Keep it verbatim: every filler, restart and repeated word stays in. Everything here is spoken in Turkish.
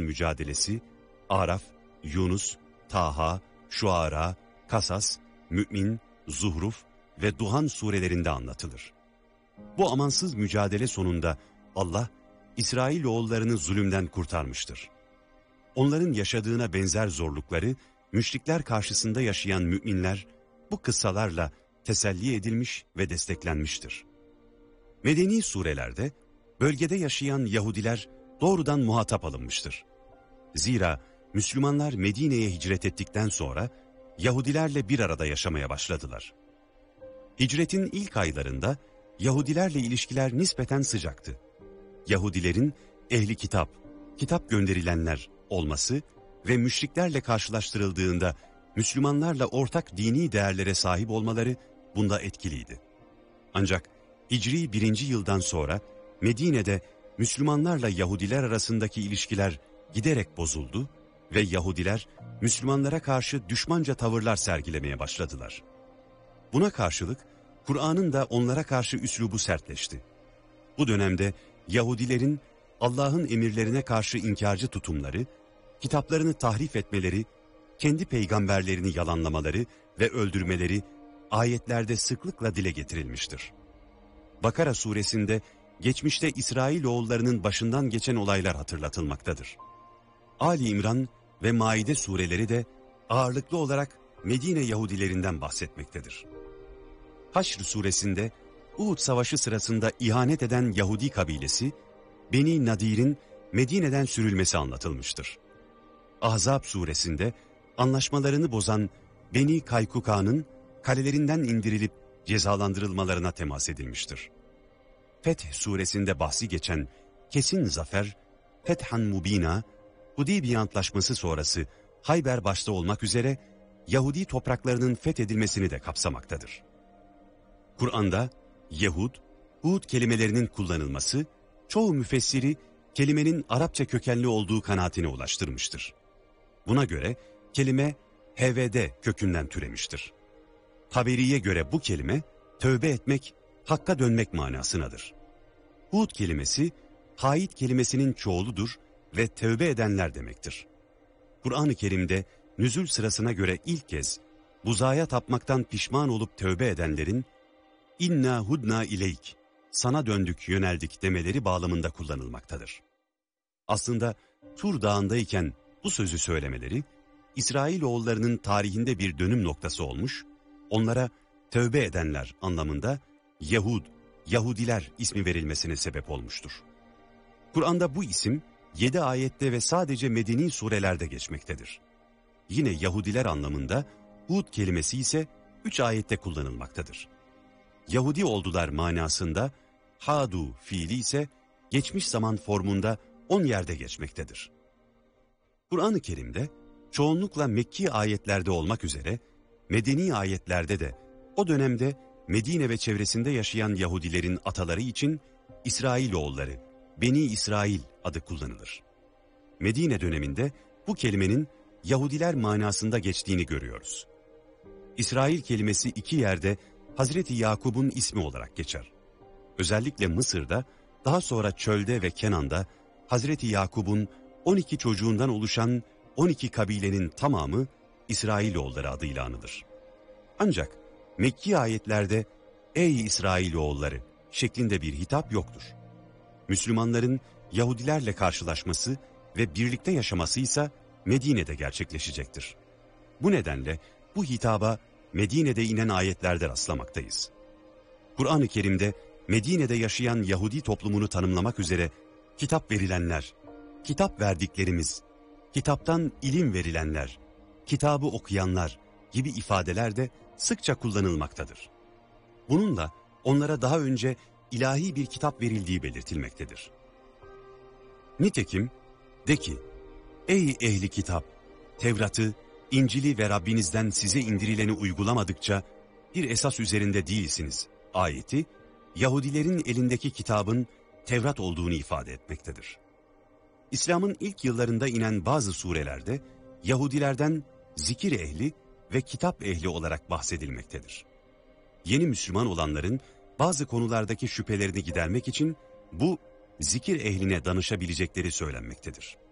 mücadelesi Araf, Yunus, Taha, Şuara, Kasas, Mü'min, Zuhruf ve Duhan surelerinde anlatılır. Bu amansız mücadele sonunda Allah İsrailoğullarını zulümden kurtarmıştır. Onların yaşadığına benzer zorlukları müşrikler karşısında yaşayan müminler bu kıssalarla teselli edilmiş ve desteklenmiştir. Medeni surelerde bölgede yaşayan Yahudiler doğrudan muhatap alınmıştır. Zira Müslümanlar Medine'ye hicret ettikten sonra Yahudilerle bir arada yaşamaya başladılar. Hicretin ilk aylarında Yahudilerle ilişkiler nispeten sıcaktı. Yahudilerin ehli kitap, kitap gönderilenler olması ve müşriklerle karşılaştırıldığında Müslümanlarla ortak dini değerlere sahip olmaları bunda etkiliydi. Ancak Hicri birinci yıldan sonra Medine'de Müslümanlarla Yahudiler arasındaki ilişkiler giderek bozuldu ve Yahudiler Müslümanlara karşı düşmanca tavırlar sergilemeye başladılar. Buna karşılık Kur'an'ın da onlara karşı üslubu sertleşti. Bu dönemde Yahudilerin Allah'ın emirlerine karşı inkarcı tutumları, kitaplarını tahrif etmeleri, kendi peygamberlerini yalanlamaları ve öldürmeleri ayetlerde sıklıkla dile getirilmiştir. Bakara suresinde geçmişte İsrailoğullarının başından geçen olaylar hatırlatılmaktadır. Ali İmran ve Maide sureleri de ağırlıklı olarak Medine Yahudilerinden bahsetmektedir. Haşr suresinde Uhud savaşı sırasında ihanet eden Yahudi kabilesi Beni Nadir'in Medine'den sürülmesi anlatılmıştır. Ahzab suresinde anlaşmalarını bozan Beni Kaykuka'nın kalelerinden indirilip cezalandırılmalarına temas edilmiştir. Feth suresinde bahsi geçen kesin zafer, Fethan Mubina, Hudeybiye Antlaşması sonrası Hayber başta olmak üzere Yahudi topraklarının fethedilmesini de kapsamaktadır. Kur'an'da Yehud, Hud kelimelerinin kullanılması, çoğu müfessiri kelimenin Arapça kökenli olduğu kanaatine ulaştırmıştır. Buna göre kelime hevede kökünden türemiştir. Taberi'ye göre bu kelime tövbe etmek, hakka dönmek manasınadır. Hud kelimesi haid kelimesinin çoğuludur ve tövbe edenler demektir. Kur'an-ı Kerim'de nüzul sırasına göre ilk kez buzağa tapmaktan pişman olup tövbe edenlerin İnna hudna ileyk, sana döndük yöneldik demeleri bağlamında kullanılmaktadır. Aslında Tur Dağı'ndayken bu sözü söylemeleri İsrailoğullarının tarihinde bir dönüm noktası olmuş, onlara tövbe edenler anlamında Yahud, Yahudiler ismi verilmesine sebep olmuştur. Kur'an'da bu isim yedi ayette ve sadece medeni surelerde geçmektedir. Yine Yahudiler anlamında Hud kelimesi ise üç ayette kullanılmaktadır. Yahudi oldular manasında hadu fiili ise geçmiş zaman formunda on yerde geçmektedir. Kur'an-ı Kerim'de çoğunlukla Mekki ayetlerde olmak üzere medeni ayetlerde de o dönemde Medine ve çevresinde yaşayan Yahudilerin ataları için İsrailoğulları, Beni İsrail adı kullanılır. Medine döneminde bu kelimenin Yahudiler manasında geçtiğini görüyoruz. İsrail kelimesi iki yerde Hazreti Yakub'un ismi olarak geçer. Özellikle Mısır'da, daha sonra çölde ve Kenan'da Hazreti Yakub'un on iki çocuğundan oluşan on iki kabilenin tamamı İsrailoğulları adıyla anılır. Ancak Mekki ayetlerde ey İsrailoğulları şeklinde bir hitap yoktur. Müslümanların Yahudilerle karşılaşması ve birlikte yaşaması ise Medine'de gerçekleşecektir. Bu nedenle bu hitaba Medine'de inen ayetlerde rastlamaktayız. Kur'an-ı Kerim'de Medine'de yaşayan Yahudi toplumunu tanımlamak üzere kitap verilenler, kitap verdiklerimiz, kitaptan ilim verilenler, kitabı okuyanlar gibi ifadeler de sıkça kullanılmaktadır. Bununla onlara daha önce ilahi bir kitap verildiği belirtilmektedir. Nitekim de ki, ey ehli kitap, Tevrat'ı, İncil'i ve Rabbinizden size indirileni uygulamadıkça bir esas üzerinde değilsiniz ayeti, Yahudilerin elindeki kitabın Tevrat olduğunu ifade etmektedir. İslam'ın ilk yıllarında inen bazı surelerde Yahudilerden zikir ehli ve kitap ehli olarak bahsedilmektedir. Yeni Müslüman olanların bazı konulardaki şüphelerini gidermek için bu zikir ehline danışabilecekleri söylenmektedir.